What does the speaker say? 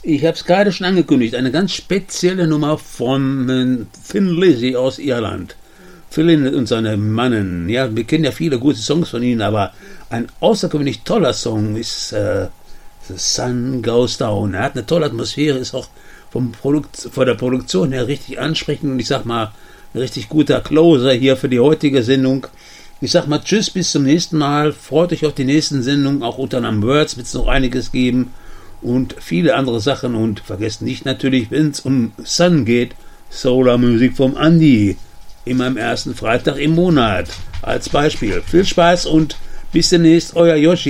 Ich habe es gerade schon angekündigt, eine ganz spezielle Nummer von Thin Lizzy aus Irland. Phil und seine Mannen, ja, wir kennen ja viele gute Songs von ihnen, aber ein außergewöhnlich toller Song ist The Sun Goes Down. Er hat eine tolle Atmosphäre, ist auch von der Produktion her richtig ansprechend und ich sag mal, ein richtig guter Closer hier für die heutige Sendung. Ich sag mal tschüss, bis zum nächsten Mal. Freut euch auf die nächsten Sendungen. Auch unter einem Words wird es noch einiges geben. Und viele andere Sachen. Und vergesst nicht natürlich, wenn es um Sun geht, Solar-Musik vom Andi. Immer am ersten Freitag im Monat. Als Beispiel. Viel Spaß und bis demnächst, euer Yoshi.